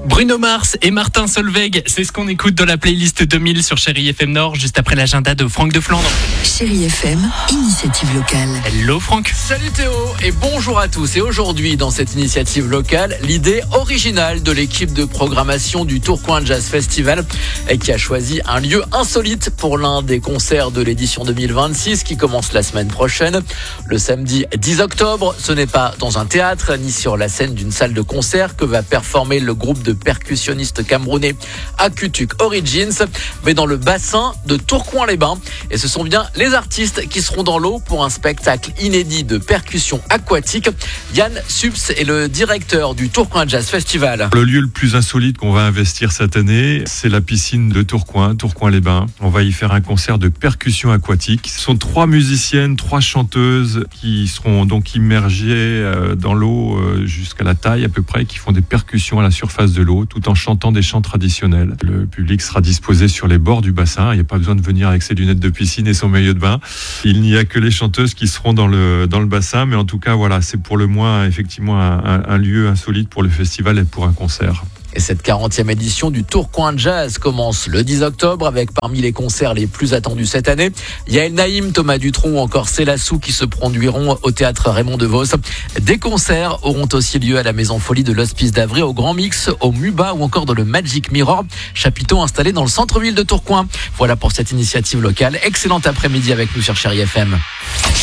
Bruno Mars et Martin Solveig, c'est ce qu'on écoute dans la playlist 2000 sur Chérie FM Nord, juste après l'agenda de Franck de Flandre. Chérie FM, initiative locale. Hello Franck. Salut Théo et bonjour à tous. Et aujourd'hui, dans cette initiative locale, l'idée originale de l'équipe de programmation du Tourcoing Jazz Festival qui a choisi un lieu insolite pour l'un des concerts de l'édition 2026 qui commence la semaine prochaine. Le samedi 10 octobre, ce n'est pas dans un théâtre ni sur la scène d'une salle de concert que va performer le groupe de percussionnistes camerounais Akutuk Origins, mais dans le bassin de Tourcoing-les-Bains. Et ce sont bien les artistes qui seront dans l'eau pour un spectacle inédit de percussion aquatique. Yann Subs est le directeur du Tourcoing Jazz Festival. Le lieu le plus insolite qu'on va investir cette année, c'est la piscine de Tourcoing-les-Bains. On va y faire un concert de percussion aquatique. Ce sont 3 musiciennes, 3 chanteuses qui seront donc immergées dans l'eau jusqu'à la taille à peu près, qui font des percussions à la surface de l'eau tout en chantant des chants traditionnels. Le public sera disposé sur les bords du bassin. Il n'y a pas besoin de venir avec ses lunettes de piscine et son maillot de bain. Il n'y a que les chanteuses qui seront dans le bassin, mais en tout cas, voilà, c'est pour le moins effectivement un lieu insolite pour le festival et pour un concert. Et cette 40e édition du Tourcoing Jazz commence le 10 octobre avec parmi les concerts les plus attendus cette année, Yael Naïm, Thomas Dutronc ou encore Célassou qui se produiront au théâtre Raymond Devos. Des concerts auront aussi lieu à la Maison Folie de l'Hospice d'Avray, au Grand Mix, au Muba ou encore dans le Magic Mirror, chapiteau installé dans le centre-ville de Tourcoing. Voilà pour cette initiative locale. Excellent après-midi avec nous sur Chérie FM.